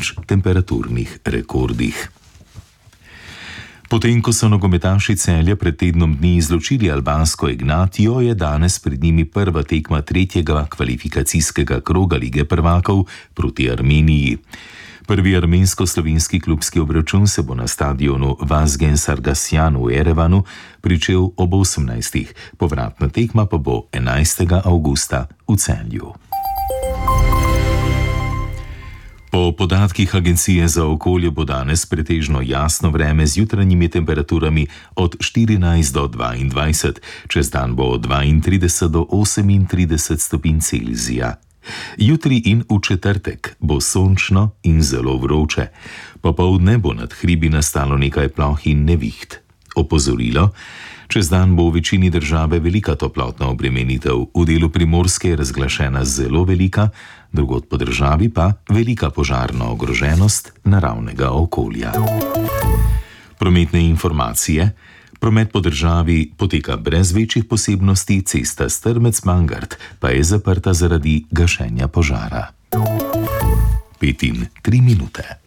več temperaturnih rekordih. Potem, ko so nogometaši Celja pred tednom dni izločili albansko Ignatijo, je danes pred njimi prva tekma tretjega kvalifikacijskega kroga Lige prvakov proti Armeniji. Prvi armensko-slovenski klubski obračun se bo na stadionu Vazgen Sargasyan v Erevanu pričel ob 18. Povratna tekma pa bo 11. avgusta v Celju. Po podatkih Agencije za okolje bo danes pretežno jasno vreme z jutranjimi temperaturami od 14 do 22, čez dan bo od 32 do 38 stopinj Celzija. Jutri in v četrtek bo sončno in zelo vroče. Popoldne bo nad hribi nastalo nekaj ploh in neviht. Opozorilo: čez dan bo v večini države velika toplotna obremenitev, v delu Primorske je razglašena zelo velika, drugod po državi pa velika požarna ogroženost naravnega okolja. Prometne informacije. Promet po državi poteka brez večjih posebnosti, cesta Strmec-Mangart pa je zaprta zaradi gašenja požara. 5 in 3 minute.